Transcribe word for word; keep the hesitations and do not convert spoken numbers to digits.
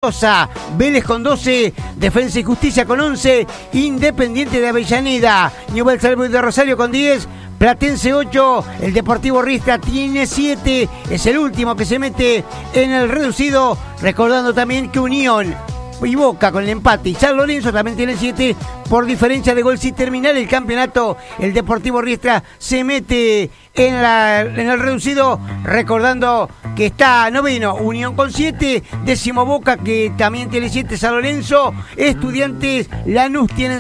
Mendoza, Vélez con doce, Defensa y Justicia con once, Independiente de Avellaneda, Newell's Old Boys de Rosario con diez, Platense ocho, el Deportivo Riestra tiene siete, es el último que se mete en el reducido, recordando también que Unión y Boca con el empate y San Lorenzo también tiene siete por diferencia de gol. Si terminar el campeonato, el Deportivo Riestra se mete en, la, en el reducido, recordando que está noveno Unión con siete, décimo Boca que también tiene siete, San Lorenzo, Estudiantes, Lanús tienen